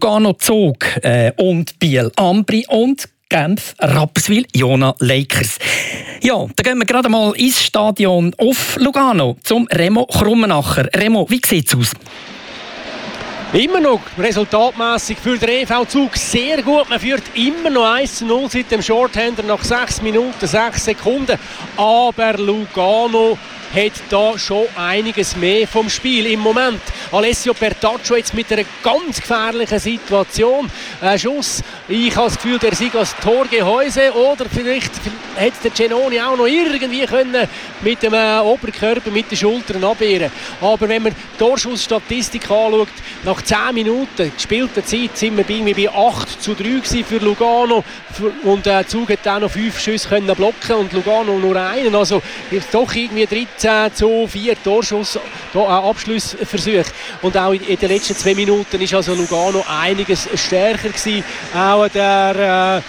Lugano Zug und Biel Ambri und Genf Rapperswil Jona Lakers. Ja, dann gehen wir gerade mal ins Stadion auf Lugano zum Remo Krummenacher. Remo, wie sieht es aus? Immer noch resultatmässig für den EV Zug sehr gut. Man führt immer noch 1:0 seit dem Shorthander nach 6 Minuten, 6 Sekunden. Aber Lugano hat da schon einiges mehr vom Spiel im Moment. Alessio Bertaccio jetzt mit einer ganz gefährlichen Situation. Ein Schuss, ich habe das Gefühl, der sei als Torgehäuse, oder vielleicht hätte der Genoni auch noch irgendwie können mit dem Oberkörper, mit den Schultern abwehren. Aber wenn man die Torschussstatistik anschaut, nach 10 Minuten gespielter Zeit sind wir bei 8:3 für Lugano und der Zug hat auch noch 5 Schüsse können blocken und Lugano nur einen. Also doch irgendwie 13:4 Torschuss, Abschlussversuch. Und auch in den letzten 2 Minuten ist also Lugano einiges stärker gewesen. Auch der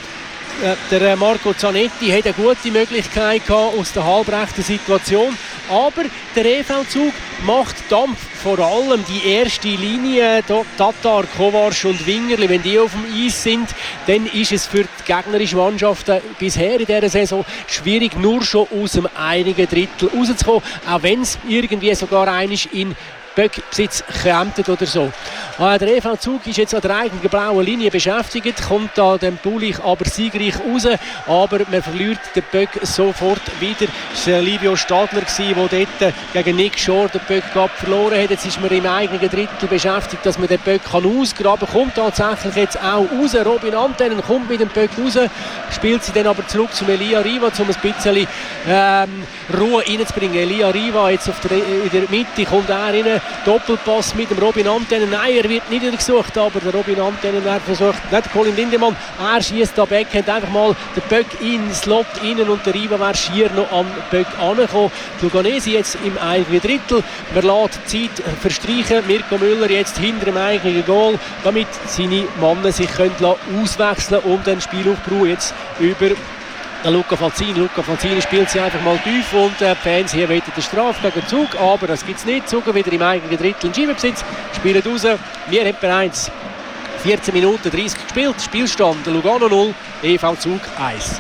Marco Zanetti hat eine gute Möglichkeit gehabt aus der halbrechten Situation. Aber der EV-Zug macht Dampf. Vor allem die erste Linie, Tatar, Kovac und Wingerli, wenn die auf dem Eis sind, dann ist es für die gegnerische Mannschaft bisher in dieser Saison schwierig, nur schon aus dem einigen Drittel rauszukommen, auch wenn es irgendwie sogar einig in Böckbesitz kämpft oder so. Der EV Zug ist jetzt an der eigenen blauen Linie beschäftigt, kommt da dem Pulich aber siegreich raus, aber man verliert den Böck sofort wieder. Es war Livio Stadler, der dort gegen Nick Shore den Böck verloren hat. Jetzt ist man im eigenen Drittel beschäftigt, dass man den Böck ausgraben kann. Kommt tatsächlich jetzt auch raus. Robin Antennen kommt mit dem Böck raus, spielt sie dann aber zurück zum Elia Riva, um ein bisschen Ruhe reinzubringen. Elia Riva jetzt in der Mitte, kommt er rein. Doppelpass mit dem Robin Antennen. Nein, er wird nicht gesucht, aber der Robin Antennen versucht, nicht Colin Lindemann, er schießt da Backhand einfach mal den Böck in den Slot rein und der Riva wäre schier noch am Böck angekommen. Luganesi jetzt im eigenen Drittel. Man lässt Zeit verstreichen. Mirko Müller jetzt hinter dem eigenen Goal, damit seine Männer sich können auswechseln und den Spielaufbau jetzt über Luca Falzini. Luca Falzini spielt sie einfach mal tief und die Fans hier wollen den Straf gegen Zug, aber das gibt es nicht. Zug wieder im eigenen Drittel in Scheibenbesitz, spielen raus. Wir haben bereits 14 Minuten 30 gespielt. Spielstand Lugano 0, EV Zug 1.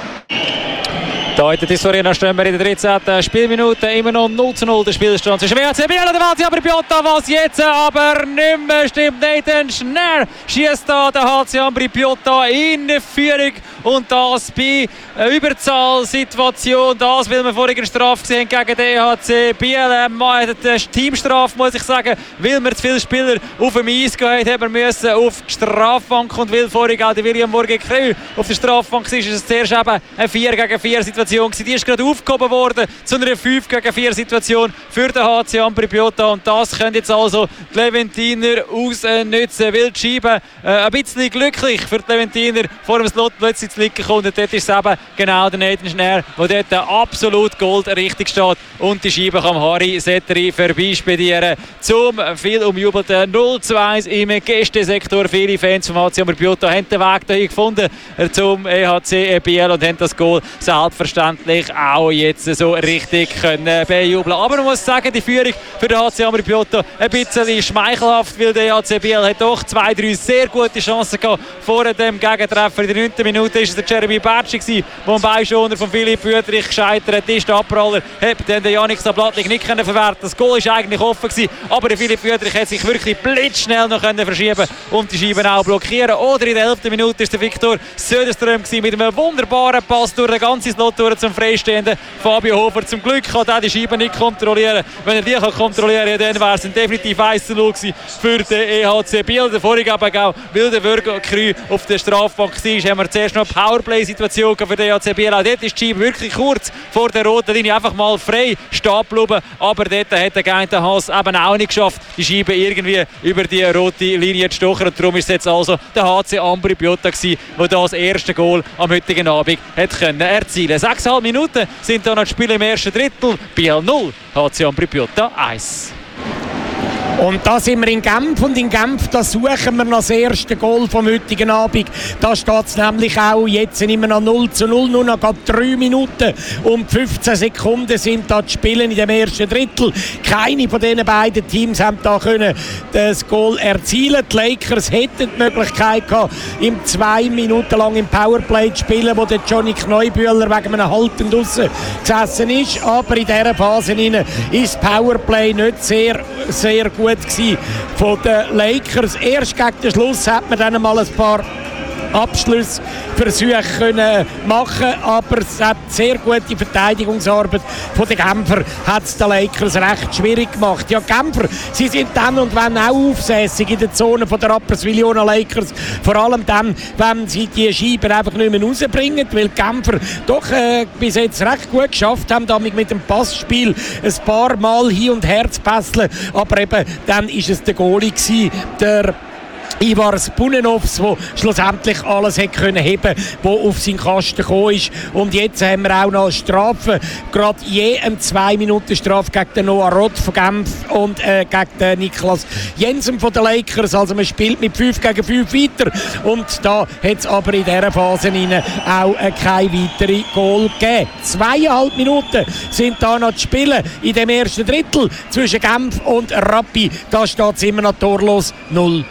Da in der Tissorina stehen wir in der 13. Spielminute, immer noch 0:0 der Spielstand zwischen WHC Biel und der HC Ambri Piotta, was jetzt aber nicht mehr stimmt. Nathan Schnell schießt da der HC Ambri Piotta in Führung und das bei einer Überzahlsituation. Das, weil wir vorhin eine Strafe gesehen gegen den EHC Biel. Eine Teamstrafe, muss ich sagen, weil wir zu viele Spieler auf dem Eis gehabt haben, haben wir müssen auf die Strafbank und weil vorhin auch der William Morgan-Kreu auf der Strafbank war, ist es zuerst eben eine 4-gegen-4 Situation. Die ist gerade aufgehoben worden zu einer 5-gegen-4 Situation für den HC Ambri Piotta und das können jetzt also die Leventiner ausnutzen, weil die Scheibe ein bisschen glücklich für die Leventiner vor dem Slot plötzlich zu liegen kommt und dort ist es eben genau der Nathan Schnär, der dort absolut Gold richtig steht und die Scheibe kann Harry Setteri vorbeispedieren zum viel umjubelten 0:1 im Gästesektor. Viele Fans vom HC Ambri Piotta haben den Weg dahin gefunden zum EHC Biel und haben das Goal selbstverständlich auch jetzt so richtig können bejubeln. Aber man muss sagen, die Führung für den HC Ambri Piotta ein bisschen schmeichelhaft, weil der HC Biel hat doch 2-3 sehr gute Chancen gehabt vor dem Gegentreffer. In der 9. Minute war es der Jeremy Bertschi, der am Beischoner von Philipp Wüterich gescheitert ist. Der Abpraller hat dann den Yannick Sablatnik nicht verwerten. Das Goal war eigentlich offen gewesen, aber der Philipp Wüterich hat sich wirklich blitzschnell noch verschieben und die Scheiben auch blockieren. Oder in der 11. Minute war der Viktor Söderström mit einem wunderbaren Pass durch den ganzen Slot zum freistehenden Fabio Hofer. Zum Glück kann er die Scheibe nicht kontrollieren. Wenn er die kontrollieren kann, dann wäre es definitiv 1:0 gewesen für den EHC Biel. Der vorige aber auch, weil der Würger-Krü auf der Strafbank war, haben wir zuerst noch eine Powerplay-Situation für den EHC Biel. Auch dort ist die Scheibe wirklich kurz vor der roten Linie einfach mal frei stehen geblieben. Aber dort hat der Geinte Haas eben auch nicht geschafft, die Scheibe irgendwie über die rote Linie zu stochern. Und darum ist es jetzt also der HC Ambri Piotta gewesen, der das erste Goal am heutigen Abend hat können erzielen. 6,5 Minuten sind da noch das Spiel im ersten Drittel. Biel 0, HC Ambri Piotta 1. Und da sind wir in Genf und in Genf, da suchen wir noch das erste Goal vom heutigen Abend. Da steht es nämlich auch jetzt immer noch 0:0, nur noch 3 Minuten und 15 Sekunden sind da zu spielen in dem ersten Drittel. Keine von diesen beiden Teams haben da können das Goal erzielen. Die Lakers hätten die Möglichkeit gehabt, 2 Minuten lang im Powerplay zu spielen, wo der Johnny Kneubühler wegen einem Halten draussen gesessen ist. Aber in dieser Phase ist das Powerplay nicht sehr, sehr gut gewesen von den Lakers. Erst gegen den Schluss hat man dann mal ein paar Abschlussversuche können machen, aber es hat sehr gute Verteidigungsarbeit von den Genfer hat es den Lakers recht schwierig gemacht. Ja, Genfer, sie sind dann und wenn auch aufsässig in der Zone von der Rapperswil-Jona Lakers, vor allem dann, wenn sie die Scheiben einfach nicht mehr rausbringen, weil die Genfer doch bis jetzt recht gut geschafft haben, damit mit dem Passspiel ein paar Mal hin und her zu passeln, aber eben dann ist es der Goalie gewesen, der Ivar Spunenovs, der schlussendlich alles hätte können heben, der auf seinen Kasten gekommen ist. Und jetzt haben wir auch noch eine Strafe, gerade je eine 2-Minuten-Strafe gegen den Noah Roth von Genf und gegen den Niklas Jensen von den Lakers. Also man spielt mit 5 gegen 5 weiter und da hat es aber in dieser Phase auch kein weiteres Goal gegeben. 2,5 Minuten sind da noch zu spielen in dem ersten Drittel zwischen Genf und Rappi. Da steht es immer noch torlos 0:0.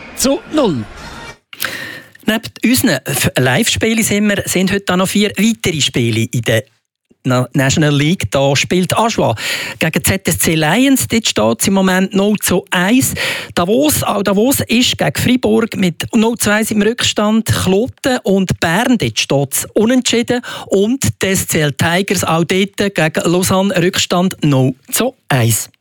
Neben unseren Live-Spielen sind heute auch noch 4 weitere Spiele in der National League. Da spielt Aschwa gegen ZSC Lions. Dort steht es im Moment 0:1. Davos ist gegen Freiburg mit 0:2 im Rückstand. Kloten und Bern, dort steht es unentschieden. Und die SCL Tigers auch dort gegen Lausanne Rückstand 0:1.